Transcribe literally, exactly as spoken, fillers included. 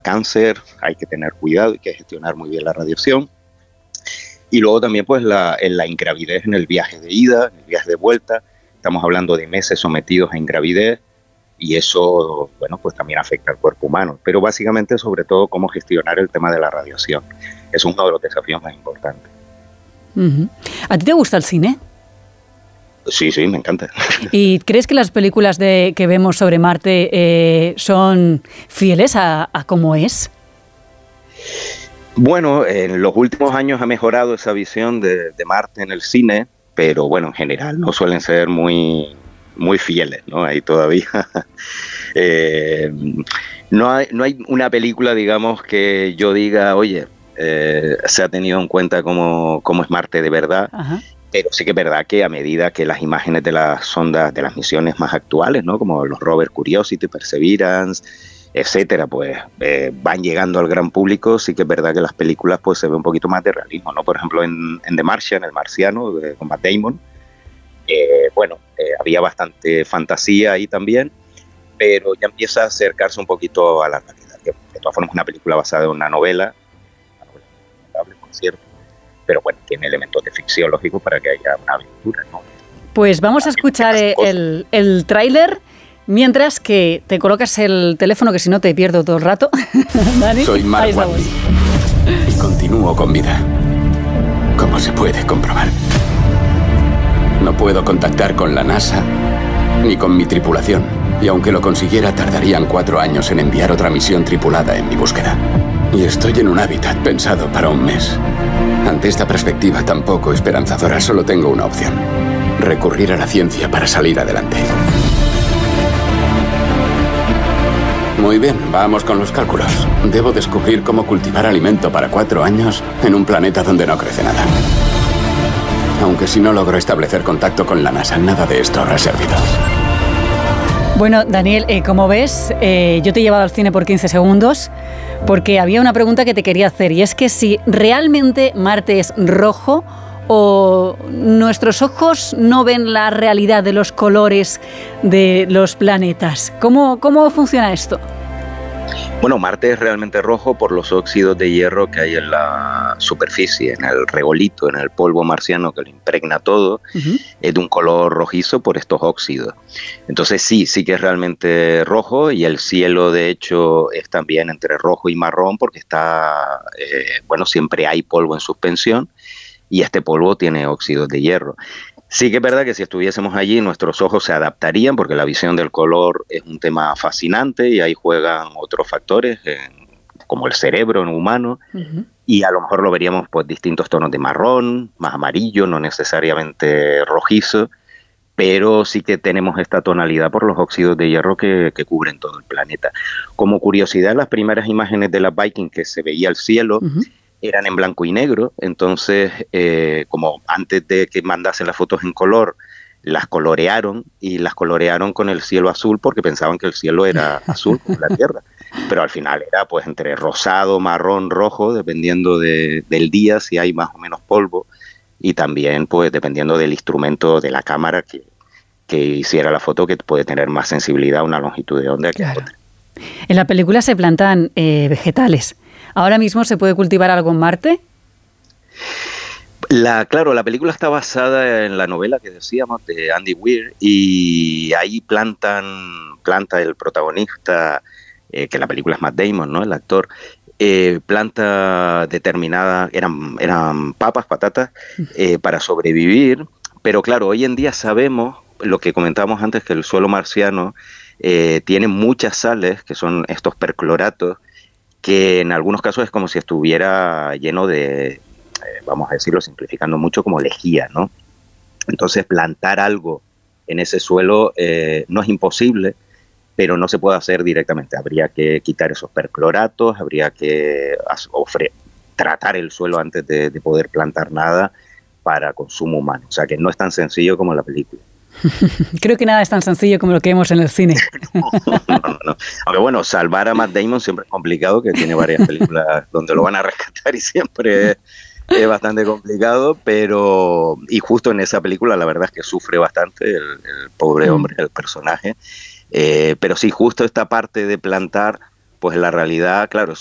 cáncer, hay que tener cuidado, hay que gestionar muy bien la radiación. Y luego también pues la, en la ingravidez en el viaje de ida, en el viaje de vuelta, estamos hablando de meses sometidos a ingravidez y eso, bueno, pues también afecta al cuerpo humano. Pero básicamente, sobre todo, cómo gestionar el tema de la radiación. Es uno de los desafíos más importantes. Uh-huh. ¿A ti te gusta el cine? Sí, sí, me encanta. ¿Y crees que las películas de, que vemos sobre Marte eh, son fieles a, a cómo es? Bueno, en los últimos años ha mejorado esa visión de, de Marte en el cine, pero bueno, en general no suelen ser muy, muy fieles, ¿no? Ahí todavía. eh, no, hay, no hay una película, digamos, que yo diga, oye, eh, se ha tenido en cuenta cómo, cómo es Marte de verdad. Ajá. Pero sí que es verdad que a medida que las imágenes de las sondas, de las misiones más actuales, ¿no? Como los rovers Curiosity, Perseverance, etcétera, pues eh, van llegando al gran público, sí que es verdad que las películas pues se ve un poquito más de realismo, ¿no? Por ejemplo, en, en The Martian, El Marciano, de, con Matt Damon, eh, bueno, eh, había bastante fantasía ahí también, pero ya empieza a acercarse un poquito a la realidad, que de todas formas es una película basada en una novela, una novela por cierto, pero bueno, tiene elementos de ficción lógicos para que haya una aventura, ¿no? Pues vamos a escuchar el, el tráiler. Mientras que te colocas el teléfono, que si no te pierdo todo el rato. ¿Dani? Soy Mark Watney y continúo con vida. Como se puede comprobar. No puedo contactar con la NASA ni con mi tripulación. Y aunque lo consiguiera, tardarían cuatro años en enviar otra misión tripulada en mi búsqueda. Y estoy en un hábitat pensado para un mes. Ante esta perspectiva tan poco esperanzadora, solo tengo una opción: recurrir a la ciencia para salir adelante. Muy bien, vamos con los cálculos. Debo descubrir cómo cultivar alimento para cuatro años en un planeta donde no crece nada. Aunque si no logro establecer contacto con la NASA, nada de esto habrá servido. Bueno, Daniel, eh, como ves, eh, yo te he llevado al cine por quince segundos porque había una pregunta que te quería hacer, y es que si realmente Marte es rojo o nuestros ojos no ven la realidad de los colores de los planetas. ¿Cómo, cómo funciona esto? Bueno, Marte es realmente rojo por los óxidos de hierro que hay en la superficie, en el regolito, en el polvo marciano que lo impregna todo. Uh-huh. Es de un color rojizo por estos óxidos. Entonces sí, sí que es realmente rojo, y el cielo de hecho es también entre rojo y marrón porque está, eh, bueno, siempre hay polvo en suspensión. Y este polvo tiene óxidos de hierro. Sí que es verdad que si estuviésemos allí nuestros ojos se adaptarían porque la visión del color es un tema fascinante y ahí juegan otros factores eh, como el cerebro en humano. Uh-huh. Y a lo mejor lo veríamos pues distintos tonos de marrón, más amarillo, no necesariamente rojizo, pero sí que tenemos esta tonalidad por los óxidos de hierro que, que cubren todo el planeta. Como curiosidad, las primeras imágenes de la Viking que se veía el cielo, uh-huh, eran en blanco y negro, entonces eh, como antes de que mandasen las fotos en color, las colorearon y las colorearon con el cielo azul porque pensaban que el cielo era azul como la Tierra, pero al final era pues entre rosado, marrón, rojo, dependiendo de, del día, si hay más o menos polvo, y también pues dependiendo del instrumento de la cámara que, que hiciera la foto, que puede tener más sensibilidad a una longitud de onda que claro. otra. En la película se plantan eh, vegetales. ¿Ahora mismo se puede cultivar algo en Marte? La, claro, la película está basada en la novela que decíamos de Andy Weir, y ahí plantan, planta el protagonista, eh, que la película es Matt Damon, ¿no? El actor, eh, planta determinada, eran, eran papas, patatas, eh, para sobrevivir, pero claro, hoy en día sabemos, lo que comentábamos antes, que el suelo marciano eh, tiene muchas sales, que son estos percloratos, que en algunos casos es como si estuviera lleno de, eh, vamos a decirlo simplificando mucho, como lejía, ¿no? Entonces plantar algo en ese suelo eh, no es imposible, pero no se puede hacer directamente. Habría que quitar esos percloratos, habría que ofre- tratar el suelo antes de, de poder plantar nada para consumo humano. O sea que no es tan sencillo como la película. Creo que nada es tan sencillo como lo que vemos en el cine. no, no, no, no. Aunque bueno, salvar a Matt Damon siempre es complicado, que tiene varias películas donde lo van a rescatar y siempre es, es bastante complicado, pero y justo en esa película la verdad es que sufre bastante el, el pobre hombre, el personaje, eh, pero sí, justo esta parte de plantar pues en la realidad, claro,